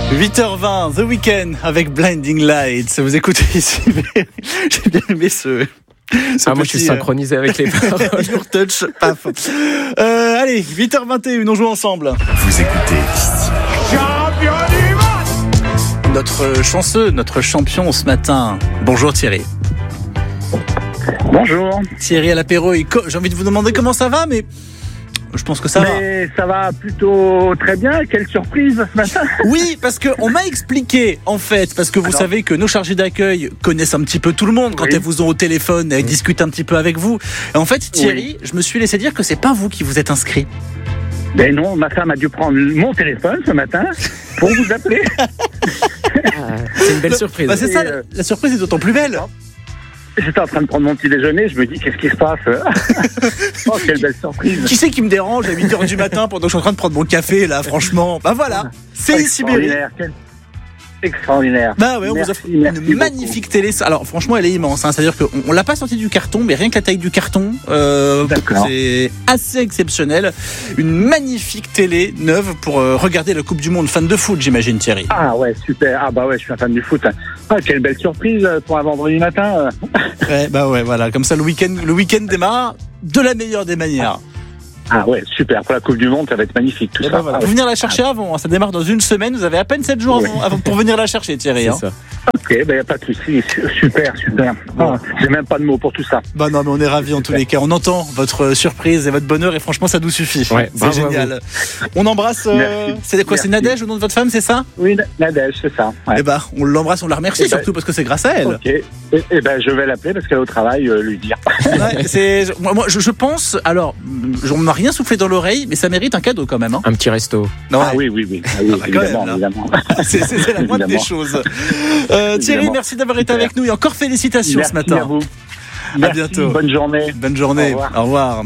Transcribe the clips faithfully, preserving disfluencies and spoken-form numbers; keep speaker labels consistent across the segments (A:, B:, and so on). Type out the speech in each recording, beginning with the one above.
A: huit heures vingt, The Weeknd avec Blinding Lights. Vous écoutez ici, j'ai bien aimé ce...
B: ce ah, moi, je suis synchronisé euh... avec les paroles.
A: Your touch, paf. Euh, allez, huit heures vingt et une, on joue ensemble.
C: Vous écoutez Champion du monde.
A: Notre chanceux, notre champion ce matin. Bonjour Thierry.
D: Bonjour.
A: Thierry à l'apéro. J'ai envie de vous demander comment ça va, mais... je pense que ça
D: Mais
A: va.
D: ça va plutôt très bien. Quelle surprise ce matin.
A: Oui, parce qu'on m'a expliqué, en fait, parce que vous Alors, savez que nos chargés d'accueil connaissent un petit peu tout le monde quand oui. elles vous ont au téléphone, elles oui. discutent un petit peu avec vous. Et en fait, Thierry, oui. je me suis laissé dire que c'est pas vous qui vous êtes inscrit.
D: Ben non, ma femme a dû prendre mon téléphone ce matin pour vous appeler.
B: Ah, c'est une belle surprise.
A: Bah, c'est ça, euh... la surprise est d'autant plus belle.
D: J'étais en train de prendre mon petit déjeuner, je me dis qu'est-ce qui se passe. Oh, quelle belle surprise.
A: Qui c'est qui me dérange à huit heures du matin pendant que je suis en train de prendre mon café là, franchement. Bah voilà, c'est Sibérie.
D: Quel... Extraordinaire.
A: Bah ouais, on
D: merci,
A: vous offre une magnifique beaucoup. télé. Alors franchement, elle est immense. Hein. C'est-à-dire qu'on on l'a pas sortie du carton, mais rien que la taille du carton, euh, c'est assez exceptionnel. Une magnifique télé neuve pour euh, regarder la Coupe du Monde. Fan de foot, j'imagine, Thierry.
D: Ah ouais, super. Ah bah ouais, je suis un fan du foot. Ah, quelle belle surprise pour un vendredi matin.
A: Ouais, bah ouais, voilà. Comme ça, le week-end, le week-end démarre de la meilleure des manières.
D: Ah ouais, super. Pour la Coupe du Monde, ça va être magnifique tout
A: et
D: ça.
A: Ben voilà.
D: ah,
A: Vous venir la chercher ah. avant. Ça démarre dans une semaine. Vous avez à peine sept jours oui. avant, avant pour venir la chercher, Thierry.
B: C'est
A: hein.
B: ça.
D: Ok, ben y a pas de souci. Super, super. Bon. Ah, j'ai même pas de mots pour tout ça.
A: Bah non, mais on est ravis en tous les cas. On entend votre surprise et votre bonheur et franchement, ça nous suffit.
B: Ouais,
A: c'est génial. On embrasse. Euh, c'est quoi? C'est Nadège, le nom de votre femme, c'est ça?
D: Oui, Nadège, c'est ça. Ouais.
A: Et bah, on l'embrasse, on la remercie et surtout ben, parce que c'est grâce à elle.
D: Ok. Et, et ben, je vais l'appeler parce qu'elle est au travail, euh, lui dire.
A: Ouais, c'est moi, moi je, je pense. Alors, on m'a rien soufflé dans l'oreille, mais ça mérite un cadeau quand même. Hein.
B: Un petit resto.
D: Non, ah oui, oui, oui. Ah, oui ah, bah, évidemment,
A: même,
D: évidemment.
A: C'est, c'est, c'est la moindre des choses. Euh, Thierry, merci d'avoir été avec nous et encore félicitations
D: merci
A: ce matin.
D: À vous.
A: À
D: merci,
A: bientôt.
D: Bonne journée.
A: Bonne journée.
D: Au revoir.
A: Au revoir.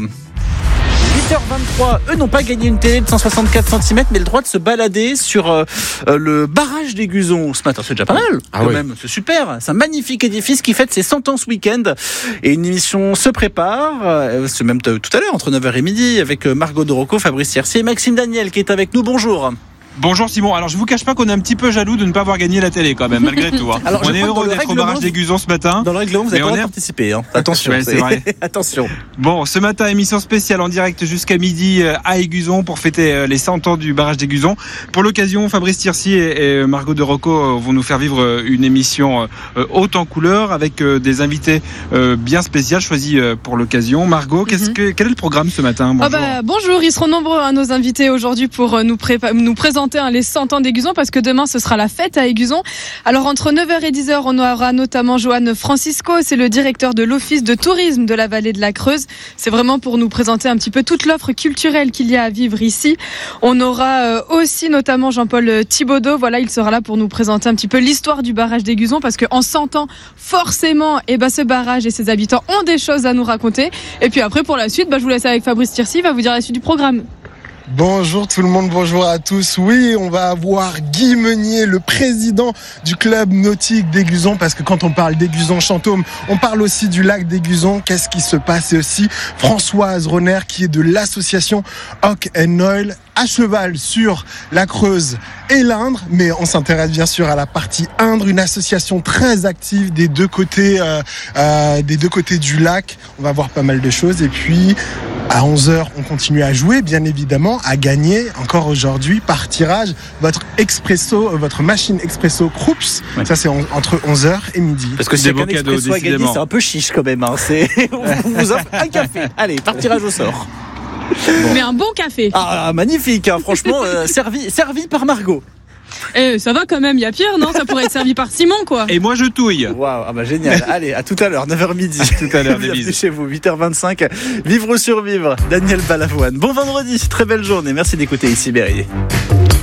A: huit heures vingt-trois, eux n'ont pas gagné une télé de cent soixante-quatre centimètres, mais le droit de se balader sur euh, le barrage des Guzons ce matin. C'est déjà pas mal,
B: ah
A: quand
B: oui.
A: même. C'est super. C'est un magnifique édifice qui fête ses cent ans ce week-end. Et une émission se prépare, euh, c'est même t- tout à l'heure, entre neuf heures et midi, avec Margot de Rocco, Fabrice Tiercier et Maxime Daniel qui est avec nous. Bonjour.
E: Bonjour Simon, alors je vous cache pas qu'on est un petit peu jaloux de ne pas avoir gagné la télé quand même, malgré tout. Hein.
A: Alors,
E: on est heureux d'être au barrage des Guzons ce matin.
A: Dans le règlement, vous avez pas le droit de participer. Hein. Attention,
E: ouais, c'est, c'est vrai.
A: Attention.
E: Bon, ce matin, émission spéciale en direct jusqu'à midi à Aiguzon pour fêter les cent ans du barrage des Guzons. Pour l'occasion, Fabrice Tiercier et Margot de Rocco vont nous faire vivre une émission haute en couleur avec des invités bien spéciaux choisis pour l'occasion. Margot, qu'est-ce que, quel est le programme ce matin?
F: Bonjour. Oh bah, bonjour, ils seront nombreux à nos invités aujourd'hui pour nous, prépa- nous présenter hein, les cent ans d'Aiguzon parce que demain ce sera la fête à Aiguzon. Alors entre neuf heures et dix heures, on aura notamment Johan Francisco, c'est le directeur de l'office de tourisme de la vallée de la Creuse. C'est vraiment pour nous présenter un petit peu toute l'offre culturelle qu'il y a à vivre ici. On aura aussi notamment Jean-Paul Thibaudot, voilà, il sera là pour nous présenter un petit peu l'histoire du barrage d'Aiguzon parce qu'en cent ans, forcément, eh ben, ce barrage et ses habitants ont des choses à nous raconter. Et puis après, pour la suite, bah, je vous laisse avec Fabrice Tiercier, il va vous dire la suite du programme.
G: Bonjour tout le monde, bonjour à tous. Oui, on va avoir Guy Meunier, le président du club nautique d'Aiguzon, parce que quand on parle d'Aiguzon-Chantôme, on parle aussi du lac d'Aiguzon. Qu'est-ce qui se passe? Et aussi Françoise Ronner, qui est de l'association Hawk and Oil, à cheval sur la Creuse et l'Indre, mais on s'intéresse bien sûr à la partie Indre, une association très active des deux côtés, euh, euh, des deux côtés du lac. On va voir pas mal de choses et puis à onze heures, on continue à jouer, bien évidemment, à gagner encore aujourd'hui par tirage votre expresso, votre machine expresso Krups. Ouais. Ça c'est on, entre onze heures et midi.
A: Parce que si un expresso à gagner, c'est un peu chiche quand même. Hein. C'est... on vous offre un café. Allez, par tirage au sort.
F: Bon. Mais un bon café.
A: Ah, magnifique, hein, franchement, euh, servi, servi par Margot.
F: Eh, ça va quand même, il y a pire, non? Ça pourrait être servi par Simon, quoi.
E: Et moi, je touille.
A: Waouh, ah bah génial. Allez, à tout à l'heure, neuf heures midi.
E: À tout à l'heure,
A: bienvenue chez vous, huit heures vingt-cinq. Vivre ou survivre, Daniel Balavoine. Bon vendredi, très belle journée. Merci d'écouter ici Berry.